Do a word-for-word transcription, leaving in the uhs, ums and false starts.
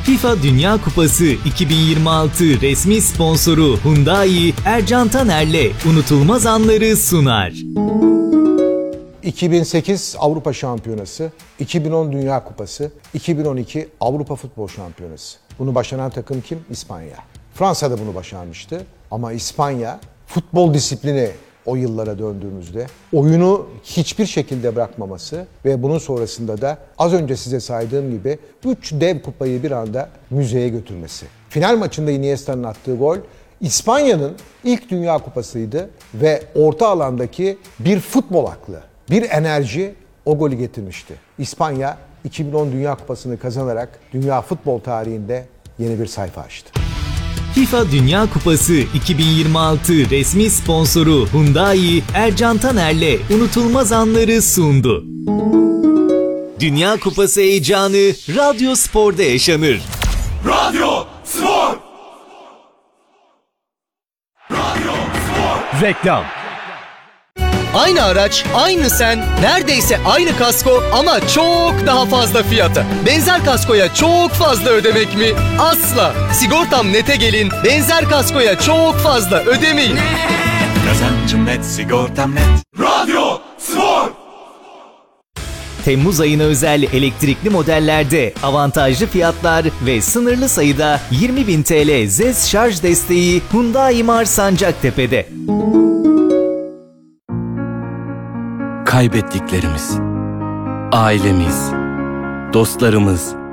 FIFA Dünya Kupası iki bin yirmi altı resmi sponsoru Hyundai, Ercan Taner'le unutulmaz anları sunar. iki bin sekiz Avrupa Şampiyonası, iki bin on Dünya Kupası, iki bin on iki Avrupa Futbol Şampiyonası. Bunu başaran takım kim? İspanya. Fransa da bunu başarmıştı ama İspanya futbol disiplini o yıllara döndüğümüzde oyunu hiçbir şekilde bırakmaması ve bunun sonrasında da az önce size saydığım gibi üç dev kupayı bir anda müzeye götürmesi. Final maçında Iniesta'nın attığı gol İspanya'nın ilk Dünya Kupası'ydı ve orta alandaki bir futbol aklı, bir enerji o golü getirmişti. İspanya iki bin on Dünya Kupası'nı kazanarak dünya futbol tarihinde yeni bir sayfa açtı. FIFA Dünya Kupası iki bin yirmi altı resmi sponsoru Hyundai, Ercan Taner'le unutulmaz anları sundu. Dünya Kupası heyecanı Radyo Spor'da yaşanır. Radyo Spor! Radyo Spor! Reklam. Aynı araç, aynı sen, neredeyse aynı kasko ama çok daha fazla fiyata. Benzer kaskoya çok fazla ödemek mi? Asla. Sigortam Net'e gelin, benzer kaskoya çok fazla ödemeyin. Kazancım net, sigortam net. Radyo Spor! Temmuz ayına özel elektrikli modellerde avantajlı fiyatlar ve sınırlı sayıda yirmi bin T L Z E S şarj desteği Hyundai Mars Sancaktepe'de. Kaybettiklerimiz, ailemiz, dostlarımız,